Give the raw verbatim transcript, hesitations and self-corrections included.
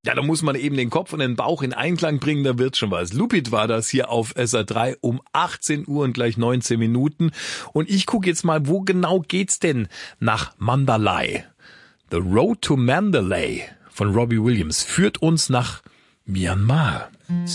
Ja, da muss man eben den Kopf und den Bauch in Einklang bringen, da wird schon was. Lupit war das hier auf S R drei um achtzehn Uhr und gleich neunzehn Minuten. Und ich gucke jetzt mal, wo genau geht's denn nach Mandalay? The Road to Mandalay von Robbie Williams führt uns nach Myanmar.